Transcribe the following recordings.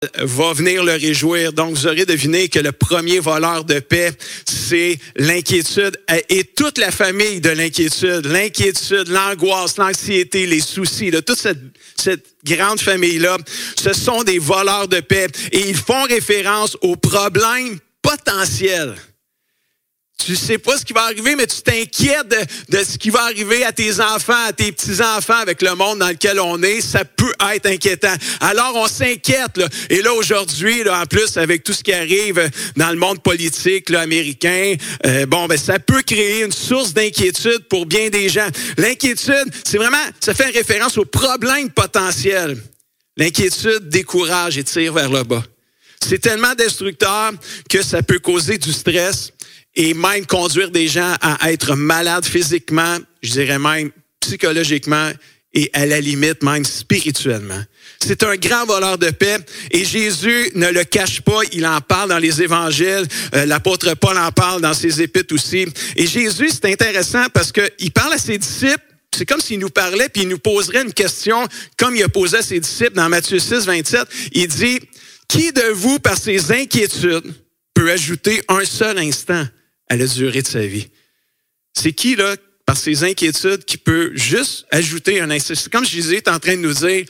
va venir le réjouir. Donc, vous aurez deviné que le premier voleur de paix, c'est l'inquiétude et toute la famille de l'inquiétude. L'inquiétude, l'angoisse, l'anxiété, les soucis, toute cette grande famille-là, ce sont des voleurs de paix et ils font référence aux problèmes potentiels. Tu sais pas ce qui va arriver, mais tu t'inquiètes de ce qui va arriver à tes enfants, à tes petits-enfants avec le monde dans lequel on est. Ça peut être inquiétant. Alors, on s'inquiète, là. Et là, aujourd'hui, là, en plus, avec tout ce qui arrive dans le monde politique là, américain, ça peut créer une source d'inquiétude pour bien des gens. L'inquiétude, c'est vraiment, ça fait référence aux problèmes potentiels. L'inquiétude décourage et tire vers le bas. C'est tellement destructeur que ça peut causer du stress et même conduire des gens à être malades physiquement, je dirais même psychologiquement et à la limite même spirituellement. C'est un grand voleur de paix et Jésus ne le cache pas, il en parle dans les évangiles, l'apôtre Paul en parle dans ses épîtres aussi. Et Jésus, c'est intéressant parce qu'il parle à ses disciples, c'est comme s'il nous parlait puis il nous poserait une question comme il a posé à ses disciples dans Matthieu 6, 27. Il dit, qui de vous, par ses inquiétudes, peut ajouter un seul instant à la durée de sa vie? C'est qui, là, par ses inquiétudes, qui peut juste ajouter un instant? C'est comme Jésus est en train de nous dire,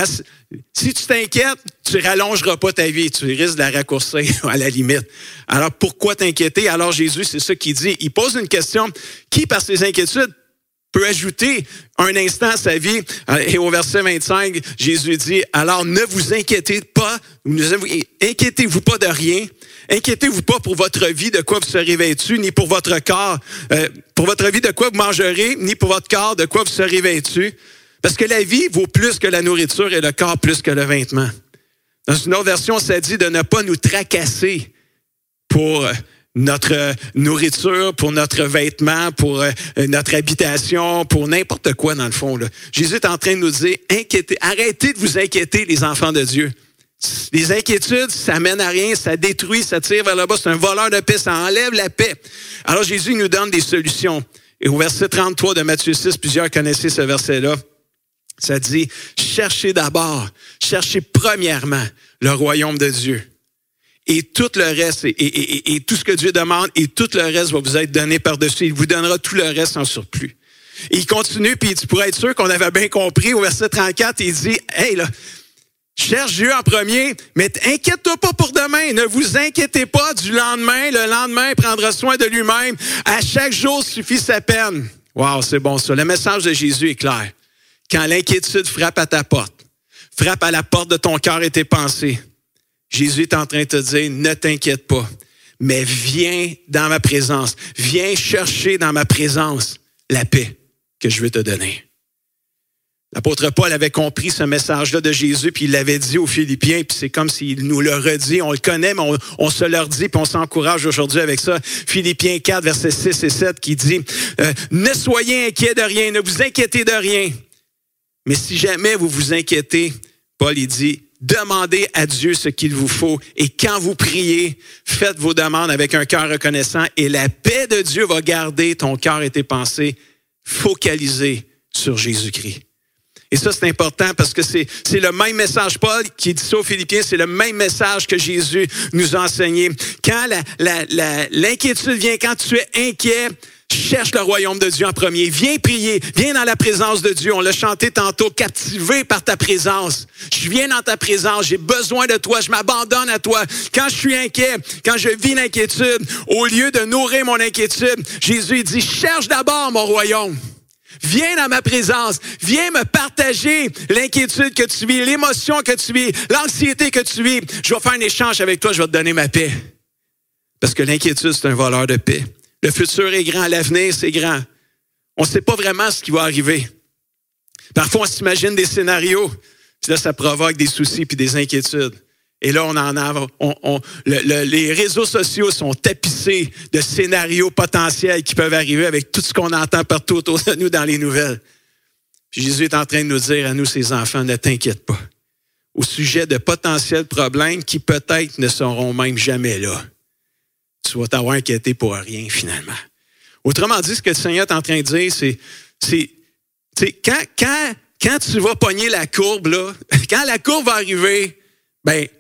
si tu t'inquiètes, tu rallongeras pas ta vie, tu risques de la raccourcir à la limite. Alors, pourquoi t'inquiéter? Alors, Jésus, c'est ça qu'il dit. Il pose une question, qui, par ses inquiétudes, peut ajouter un instant à sa vie? Et au verset 25, Jésus dit, alors ne vous inquiétez pas, inquiétez-vous pas de rien, inquiétez-vous pas pour votre vie de quoi vous serez vêtu, ni pour votre corps, pour votre vie de quoi vous mangerez, ni pour votre corps de quoi vous serez vêtu. Parce que la vie vaut plus que la nourriture et le corps plus que le vêtement. Dans une autre version, ça dit de ne pas nous tracasser pour notre nourriture, pour notre vêtement, pour notre habitation, pour n'importe quoi dans le fond. Là. Jésus est en train de nous dire, arrêtez de vous inquiéter, les enfants de Dieu. Les inquiétudes, ça mène à rien, ça détruit, ça tire vers le bas, c'est un voleur de paix, ça enlève la paix. Alors Jésus nous donne des solutions. Et au verset 33 de Matthieu 6, plusieurs connaissez ce verset-là, ça dit, cherchez premièrement le royaume de Dieu. Et tout le reste, et tout ce que Dieu demande, et tout le reste va vous être donné par-dessus. Il vous donnera tout le reste en surplus. Et il continue, puis tu pourrais être sûr qu'on avait bien compris, au verset 34, il dit, hey là, cherche Dieu en premier, mais inquiète-toi pas pour demain. Ne vous inquiétez pas du lendemain. Le lendemain prendra soin de lui-même. À chaque jour suffit sa peine. Wow, c'est bon ça. Le message de Jésus est clair. Quand l'inquiétude frappe à ta porte, frappe à la porte de ton cœur et tes pensées, Jésus est en train de te dire, ne t'inquiète pas, mais viens dans ma présence. Viens chercher dans ma présence la paix que je veux te donner. L'apôtre Paul avait compris ce message-là de Jésus, puis il l'avait dit aux Philippiens, puis c'est comme s'il nous le redit. On le connaît, mais on se le redit, puis on s'encourage aujourd'hui avec ça. Philippiens 4, versets 6 et 7, qui dit, ne soyez inquiets de rien, ne vous inquiétez de rien. Mais si jamais vous vous inquiétez, Paul, il dit, demandez à Dieu ce qu'il vous faut. Et quand vous priez, faites vos demandes avec un cœur reconnaissant et la paix de Dieu va garder ton cœur et tes pensées focalisés sur Jésus-Christ. Et ça, c'est important parce que c'est le même message, Paul, qui dit ça aux Philippiens, c'est le même message que Jésus nous a enseigné. Quand l'inquiétude vient, quand tu es inquiet, cherche le royaume de Dieu en premier. Viens prier, viens dans la présence de Dieu. On l'a chanté tantôt, captivé par ta présence. Je viens dans ta présence, j'ai besoin de toi, je m'abandonne à toi. Quand je suis inquiet, quand je vis l'inquiétude, au lieu de nourrir mon inquiétude, Jésus dit, cherche d'abord mon royaume. Viens dans ma présence, viens me partager l'inquiétude que tu vis, l'émotion que tu vis, l'anxiété que tu vis. Je vais faire un échange avec toi, je vais te donner ma paix. Parce que l'inquiétude, c'est un voleur de paix. Le futur est grand, l'avenir, c'est grand. On ne sait pas vraiment ce qui va arriver. Parfois, on s'imagine des scénarios, puis là, ça provoque des soucis puis des inquiétudes. Et là, les réseaux sociaux sont tapissés de scénarios potentiels qui peuvent arriver avec tout ce qu'on entend partout autour de nous dans les nouvelles. Puis Jésus est en train de nous dire à nous, ses enfants, ne t'inquiète pas. Au sujet de potentiels problèmes qui peut-être ne seront même jamais là. Tu vas t'avoir inquiété pour rien, finalement. Autrement dit, ce que le Seigneur est en train de dire, c'est quand tu vas pogner la courbe, là, quand la courbe va arriver, ben,